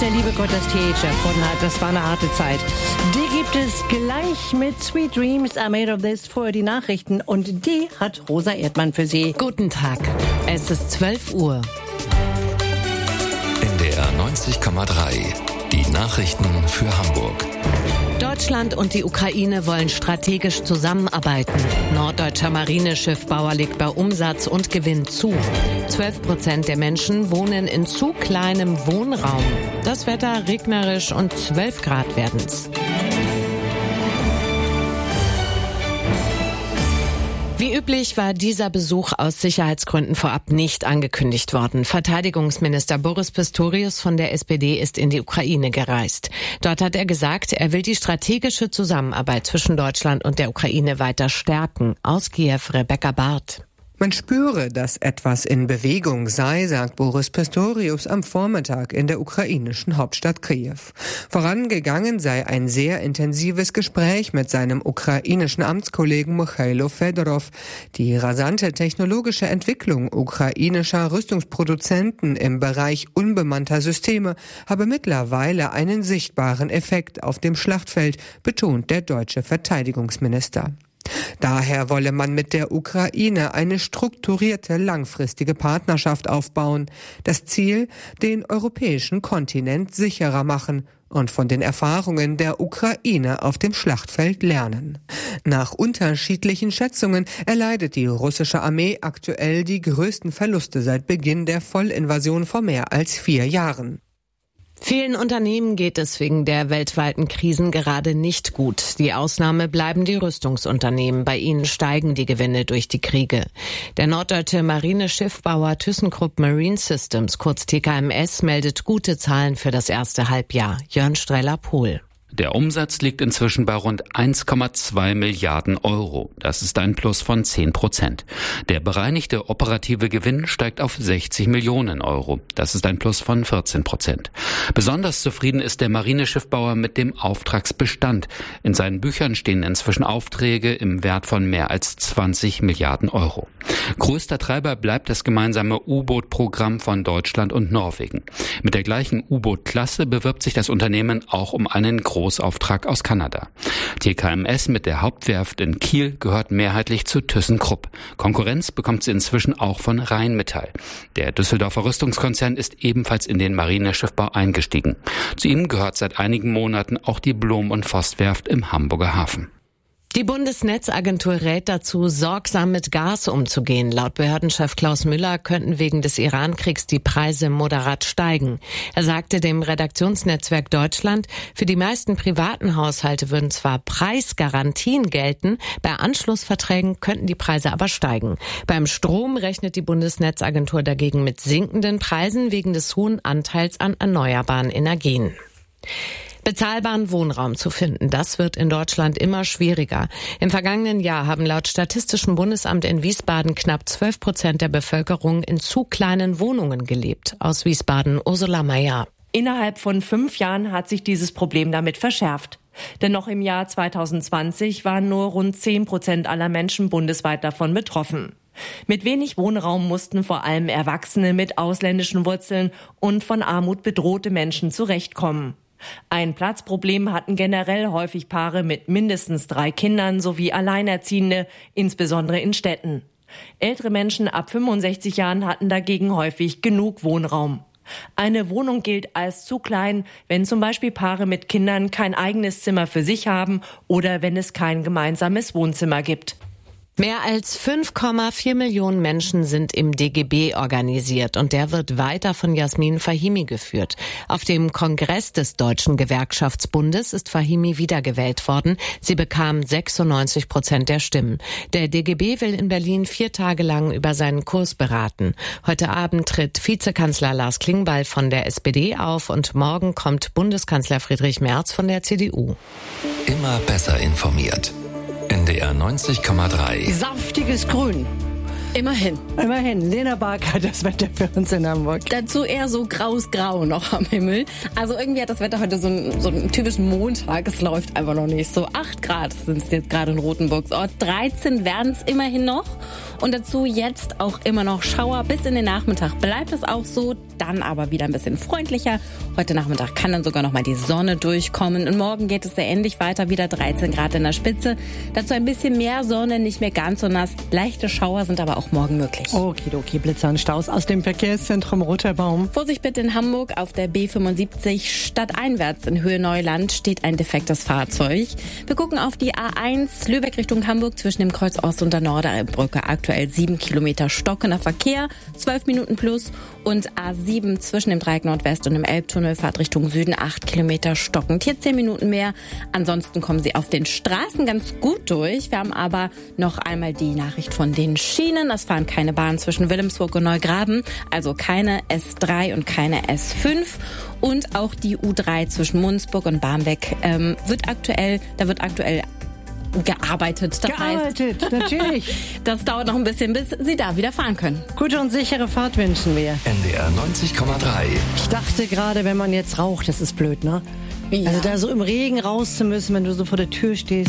der liebe Gott das TH erfunden hat. Das war eine harte Zeit. Die gibt es gleich mit Sweet Dreams Are Made of This. Vorher die Nachrichten und die hat Rosa Erdmann für Sie. Guten Tag. Es ist 12 Uhr. NDR 90,3. Die Nachrichten für Hamburg. Deutschland und die Ukraine wollen strategisch zusammenarbeiten. Norddeutscher Marineschiffbauer legt bei Umsatz und Gewinn zu. 12% der Menschen wohnen in zu kleinem Wohnraum. Das Wetter regnerisch und 12 Grad werden's. Wie üblich war dieser Besuch aus Sicherheitsgründen vorab nicht angekündigt worden. Verteidigungsminister Boris Pistorius von der SPD ist in die Ukraine gereist. Dort hat er gesagt, er will die strategische Zusammenarbeit zwischen Deutschland und der Ukraine weiter stärken. Aus Kiew Rebecca Barth. Man spüre, dass etwas in Bewegung sei, sagt Boris Pistorius am Vormittag in der ukrainischen Hauptstadt Kiew. Vorangegangen sei ein sehr intensives Gespräch mit seinem ukrainischen Amtskollegen Michailo Fedorov. Die rasante technologische Entwicklung ukrainischer Rüstungsproduzenten im Bereich unbemannter Systeme habe mittlerweile einen sichtbaren Effekt auf dem Schlachtfeld, betont der deutsche Verteidigungsminister. Daher wolle man mit der Ukraine eine strukturierte, langfristige Partnerschaft aufbauen. Das Ziel, den europäischen Kontinent sicherer machen und von den Erfahrungen der Ukraine auf dem Schlachtfeld lernen. Nach unterschiedlichen Schätzungen erleidet die russische Armee aktuell die größten Verluste seit Beginn der Vollinvasion vor mehr als 4 Jahren. Vielen Unternehmen geht es wegen der weltweiten Krisen gerade nicht gut. Die Ausnahme bleiben die Rüstungsunternehmen. Bei ihnen steigen die Gewinne durch die Kriege. Der norddeutsche Marineschiffbauer ThyssenKrupp Marine Systems, kurz TKMS, meldet gute Zahlen für das erste Halbjahr. Jörn Streller-Pohl. Der Umsatz liegt inzwischen bei rund 1,2 Milliarden Euro. Das ist ein Plus von 10%. Der bereinigte operative Gewinn steigt auf 60 Millionen Euro. Das ist ein Plus von 14%. Besonders zufrieden ist der Marineschiffbauer mit dem Auftragsbestand. In seinen Büchern stehen inzwischen Aufträge im Wert von mehr als 20 Milliarden Euro. Größter Treiber bleibt das gemeinsame U-Boot-Programm von Deutschland und Norwegen. Mit der gleichen U-Boot-Klasse bewirbt sich das Unternehmen auch um einen Großauftrag aus Kanada. TKMS mit der Hauptwerft in Kiel gehört mehrheitlich zu ThyssenKrupp. Konkurrenz bekommt sie inzwischen auch von Rheinmetall. Der Düsseldorfer Rüstungskonzern ist ebenfalls in den Marineschiffbau eingestiegen. Zu ihm gehört seit einigen Monaten auch die Blom- und Voss-Werft im Hamburger Hafen. Die Bundesnetzagentur rät dazu, sorgsam mit Gas umzugehen. Laut Behördenchef Klaus Müller könnten wegen des Iran-Kriegs die Preise moderat steigen. Er sagte dem Redaktionsnetzwerk Deutschland, für die meisten privaten Haushalte würden zwar Preisgarantien gelten, bei Anschlussverträgen könnten die Preise aber steigen. Beim Strom rechnet die Bundesnetzagentur dagegen mit sinkenden Preisen wegen des hohen Anteils an erneuerbaren Energien. Bezahlbaren Wohnraum zu finden, das wird in Deutschland immer schwieriger. Im vergangenen Jahr haben laut Statistischem Bundesamt in Wiesbaden knapp 12% der Bevölkerung in zu kleinen Wohnungen gelebt. Aus Wiesbaden Ursula Meyer. Innerhalb von 5 Jahren hat sich dieses Problem damit verschärft. Denn noch im Jahr 2020 waren nur rund 10% aller Menschen bundesweit davon betroffen. Mit wenig Wohnraum mussten vor allem Erwachsene mit ausländischen Wurzeln und von Armut bedrohte Menschen zurechtkommen. Ein Platzproblem hatten generell häufig Paare mit mindestens 3 Kindern sowie Alleinerziehende, insbesondere in Städten. Ältere Menschen ab 65 Jahren hatten dagegen häufig genug Wohnraum. Eine Wohnung gilt als zu klein, wenn zum Beispiel Paare mit Kindern kein eigenes Zimmer für sich haben oder wenn es kein gemeinsames Wohnzimmer gibt. Mehr als 5,4 Millionen Menschen sind im DGB organisiert und der wird weiter von Jasmin Fahimi geführt. Auf dem Kongress des Deutschen Gewerkschaftsbundes ist Fahimi wiedergewählt worden. Sie bekam 96% der Stimmen. Der DGB will in Berlin 4 Tage lang über seinen Kurs beraten. Heute Abend tritt Vizekanzler Lars Klingbeil von der SPD auf und morgen kommt Bundeskanzler Friedrich Merz von der CDU. Immer besser informiert. NDR 90,3. Saftiges Grün. Immerhin. Immerhin, Lena Bark hat das Wetter für uns in Hamburg. Dazu eher so graus-grau noch am Himmel. Also irgendwie hat das Wetter heute so einen typischen Montag. Es läuft einfach noch nicht. So 8 Grad sind es jetzt gerade in Rothenburgsort. 13 werden es immerhin noch. Und dazu jetzt auch immer noch Schauer. Bis in den Nachmittag bleibt es auch so. Dann aber wieder ein bisschen freundlicher. Heute Nachmittag kann dann sogar noch mal die Sonne durchkommen. Und morgen geht es sehr ähnlich weiter. Wieder 13 Grad in der Spitze. Dazu ein bisschen mehr Sonne, nicht mehr ganz so nass. Leichte Schauer sind aber auch morgen möglich. Okidoki, Blitzer und Staus aus dem Verkehrszentrum Roterbaum. Vorsicht bitte in Hamburg. Auf der B75 stadteinwärts in Höhe Neuland steht ein defektes Fahrzeug. Wir gucken auf die A1 Lübeck Richtung Hamburg zwischen dem Kreuz Ost und der Norderbrücke. Aktuell 7 Kilometer stockender Verkehr, 12 Minuten plus. Und A7 zwischen dem Dreieck Nordwest und dem Elbtunnel, Fahrt Richtung Süden, 8 Kilometer stockend. Hier 10 Minuten mehr. Ansonsten kommen Sie auf den Straßen ganz gut durch. Wir haben aber noch einmal die Nachricht von den Schienen. Es fahren keine Bahnen zwischen Wilhelmsburg und Neugraben, also keine S3 und keine S5. Und auch die U3 zwischen Munzburg und Barmbek wird aktuell gearbeitet. Das heißt, natürlich. Das dauert noch ein bisschen, bis Sie da wieder fahren können. Gute und sichere Fahrt wünschen wir. NDR 90,3. Ich dachte gerade, wenn man jetzt raucht, das ist blöd, ne? Ja. Also da so im Regen raus zu müssen, wenn du so vor der Tür stehst.